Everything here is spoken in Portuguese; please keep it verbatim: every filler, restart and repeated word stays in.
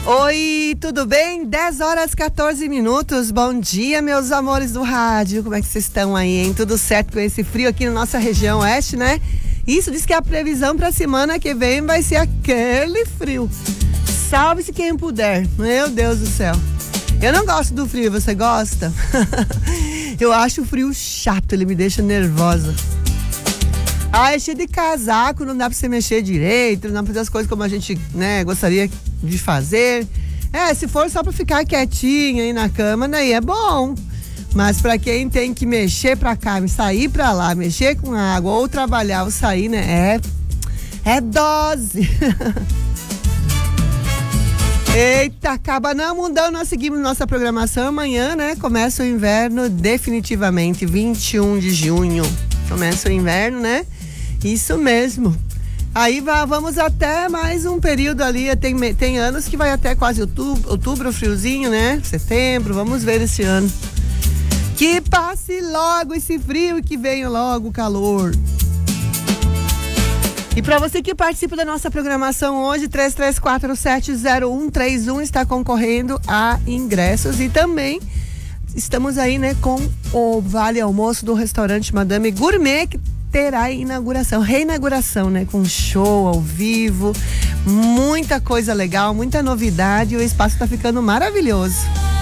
Oi, tudo bem? dez horas, quatorze minutos. Bom dia, meus amores do rádio. Como é que vocês estão aí, hein? Tudo certo com esse frio aqui na nossa região oeste, né? Isso diz que a previsão pra semana que vem vai ser aquele frio. Salve-se quem puder. Meu Deus do céu. Eu não gosto do frio, você gosta? Eu acho o frio chato, ele me deixa nervosa. Ah, é cheio de casaco, não dá pra você mexer direito, não dá pra fazer as coisas como a gente, né, gostaria de fazer. É, se for só pra ficar quietinho aí na cama, daí é bom. Mas pra quem tem que mexer pra cá, sair pra lá, mexer com água, ou trabalhar ou sair, né, é, é dose. Eita, acaba não mudando, nós seguimos nossa programação amanhã, né, começa o inverno definitivamente, vinte e um de junho, começa o inverno, né? Isso mesmo. Aí vai, vamos até mais um período ali, tem, tem anos que vai até quase outubro, outubro, friozinho, né? Setembro, vamos ver esse ano. Que passe logo esse frio e que venha logo o calor. E para você que participa da nossa programação hoje, três três quatro sete zero um três um está concorrendo a ingressos e também estamos aí, né, com o Vale Almoço do restaurante Madame Gourmet, que terá inauguração, reinauguração, né, com show ao vivo, muita coisa legal, muita novidade, e o espaço está ficando maravilhoso.